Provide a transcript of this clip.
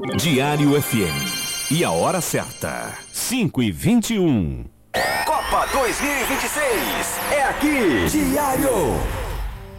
Diário FM. E a hora certa, 5h21. Copa 2026 é aqui. Diário.